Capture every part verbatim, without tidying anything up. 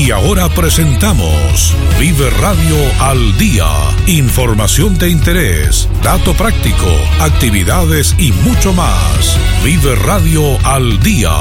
Y ahora presentamos Vive Radio al Día. Información de interés, dato práctico, actividades y mucho más. Vive Radio al Día.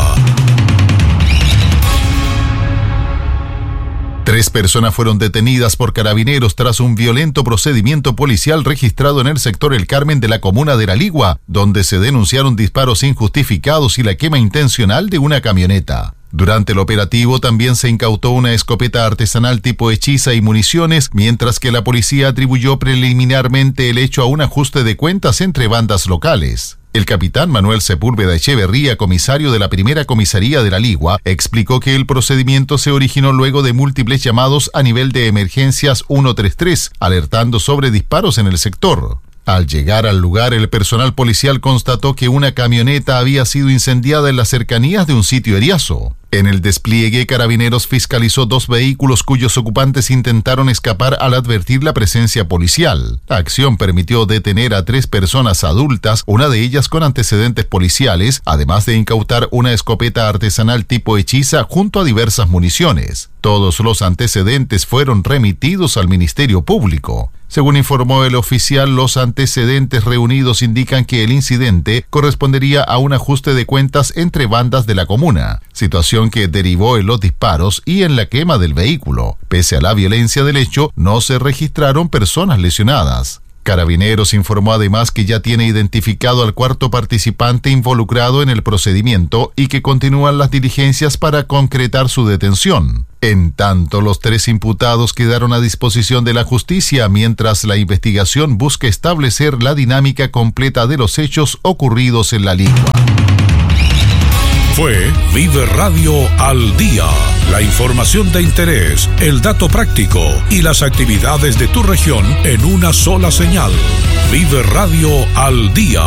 Tres personas fueron detenidas por carabineros tras un violento procedimiento policial registrado en el sector El Carmen de la comuna de La Ligua, donde se denunciaron disparos injustificados y la quema intencional de una camioneta. Durante el operativo también se incautó una escopeta artesanal tipo hechiza y municiones, mientras que la policía atribuyó preliminarmente el hecho a un ajuste de cuentas entre bandas locales. El capitán Manuel Sepúlveda Echeverría, comisario de la primera comisaría de La Ligua, explicó que el procedimiento se originó luego de múltiples llamados a nivel de emergencias ciento treinta y tres, alertando sobre disparos en el sector. Al llegar al lugar, el personal policial constató que una camioneta había sido incendiada en las cercanías de un sitio eriazo. En el despliegue, Carabineros fiscalizó dos vehículos cuyos ocupantes intentaron escapar al advertir la presencia policial. La acción permitió detener a tres personas adultas, una de ellas con antecedentes policiales, además de incautar una escopeta artesanal tipo hechiza junto a diversas municiones. Todos los antecedentes fueron remitidos al Ministerio Público. Según informó el oficial, los antecedentes reunidos indican que el incidente correspondería a un ajuste de cuentas entre bandas de la comuna, situación que derivó en los disparos y en la quema del vehículo. Pese a la violencia del hecho, no se registraron personas lesionadas. Carabineros informó además que ya tiene identificado al cuarto participante involucrado en el procedimiento y que continúan las diligencias para concretar su detención. En tanto, los tres imputados quedaron a disposición de la justicia mientras la investigación busca establecer la dinámica completa de los hechos ocurridos en La Ligua. Fue Vive Radio al Día. La información de interés, el dato práctico y las actividades de tu región en una sola señal. Vive Radio al Día.